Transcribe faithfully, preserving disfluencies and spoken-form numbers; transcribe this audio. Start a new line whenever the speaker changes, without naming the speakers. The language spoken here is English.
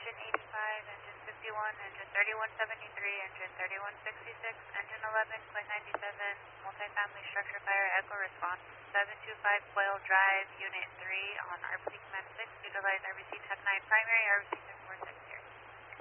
engine eighty-five, engine fifty-one, engine thirty-one seventy-three, engine thirty-one sixty-six, engine eleven, point ninety-seven, multifamily structure fire, echo response, seven two five Quail Drive, unit three on